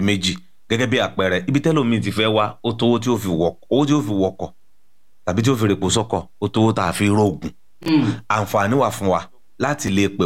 méjì gẹ́gẹ́ bí àpẹẹrẹ ibi tẹ́lòmíì ti fẹ́ wá ó tówó tí ó fi wọkọ̀ tàbí tí ó fi rèpò sọ́kọ̀ ó tówó tá a fi rógùn àǹfààní wà fún wa láti lè pè